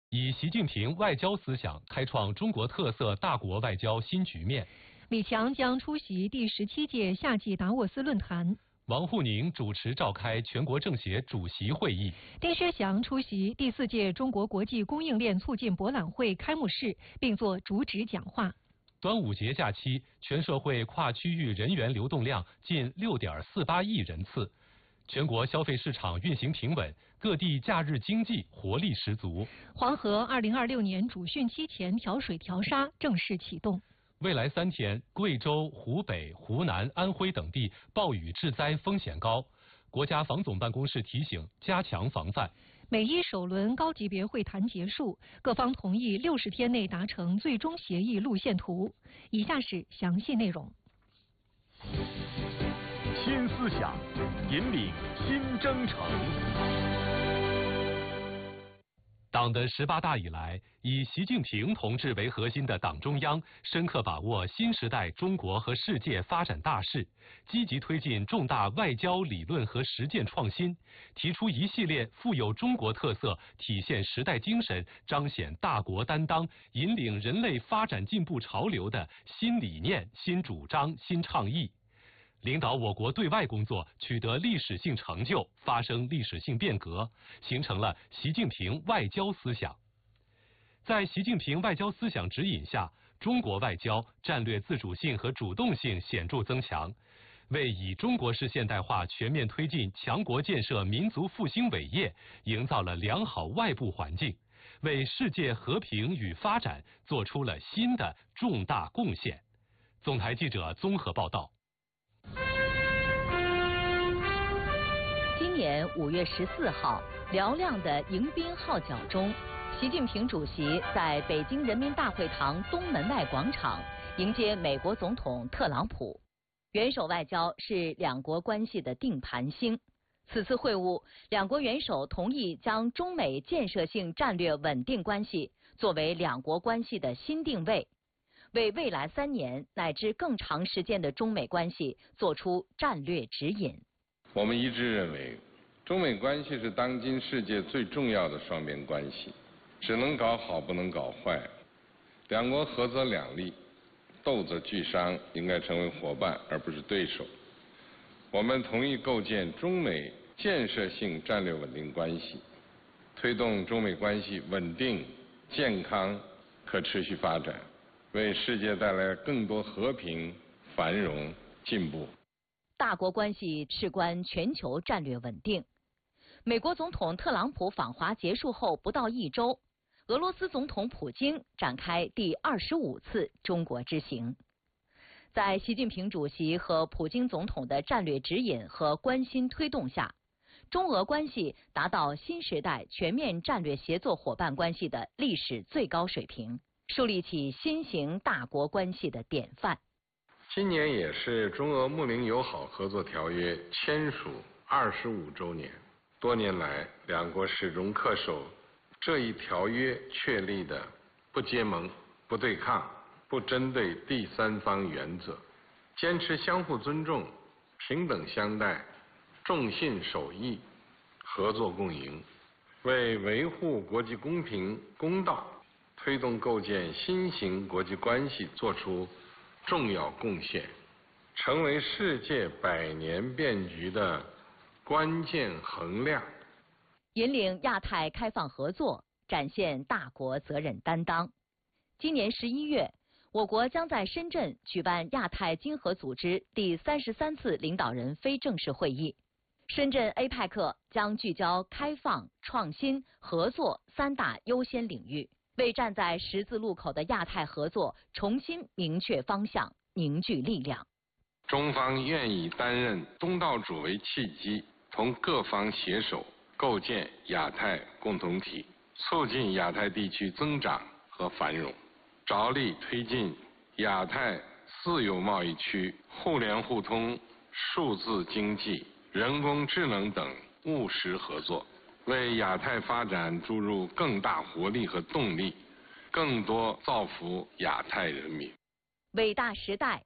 以习近平外交思想开创中国特色大国外交新局面。 李强将出席第17届夏季达沃斯论坛。 王沪宁主持召开全国政协主席会议。 丁薛祥出席第4届中国国际供应链促进博览会开幕式，并作主旨讲话。 端午节假期，全社会跨区域人员流动量近6.48亿人次。全国消费市场运行平稳，各地假日经济活力十足。 黄河2026年主汛期前调水调沙正式启动。 未来3天，贵州、湖北、湖南、安徽等地暴雨致灾风险高，国家防总办公室提醒加强防范。 美伊首轮高级别会谈结束，各方同意60天内达成最终协议路线图。以下是详细内容。 新思想引领新征程。 党的18大以来，以习近平同志为核心的党中央深刻把握新时代中国和世界发展大势，积极推进重大外交理论和实践创新，提出一系列富有中国特色、体现时代精神、彰显大国担当、引领人类发展进步潮流的新理念、新主张、新倡议。领导我国对外工作取得历史性成就，发生历史性变革，形成了习近平外交思想。在习近平外交思想指引下，中国外交战略自主性和主动性显著增强，为以中国式现代化全面推进强国建设民族复兴伟业营造了良好外部环境，为世界和平与发展做出了新的重大贡献。总台记者综合报道。 今年5月14号，嘹亮的迎宾号角中，习近平主席在北京人民大会堂东门外广场迎接美国总统特朗普。元首外交是两国关系的定盘星。此次会晤，两国元首同意将中美建设性战略稳定关系作为两国关系的新定位，为未来3年乃至更长时间的中美关系作出战略指引。 我们一致认为，中美关系是当今世界最重要的双边关系，只能搞好，不能搞坏。两国合则两利，斗则俱伤，应该成为伙伴而不是对手。我们同意构建中美建设性战略稳定关系，推动中美关系稳定、健康、可持续发展，为世界带来更多和平、繁荣、进步。 大国关系事关全球战略稳定。美国总统特朗普访华结束后不到1周，俄罗斯总统普京展开第25次中国之行。在习近平主席和普京总统的战略指引和关心推动下，中俄关系达到新时代全面战略协作伙伴关系的历史最高水平，树立起新型大国关系的典范。 今年也是中俄睦邻友好合作条约签署25周年。多年来，两国始终恪守这一条约确立的不结盟、不对抗、不针对第三方原则，坚持相互尊重、平等相待、重信守义、合作共赢，为维护国际公平公道、推动构建新型国际关系作出重要贡献，成为世界百年变局的关键衡量。 引领亚太开放合作，展现大国责任担当。今年11月，我国将在深圳举办亚太经合组织第33次领导人非正式会议。深圳 APEC 将聚焦开放、创新、合作3大优先领域，为站在十字路口的亚太合作重新明确方向、凝聚力量。 中方愿以担任东道主为契机，同各方携手构建亚太共同体，促进亚太地区增长和繁荣，着力推进亚太自由贸易区互联互通、数字经济、人工智能等务实合作，为亚太发展注入更大活力和动力，更多造福亚太人民。 伟大时代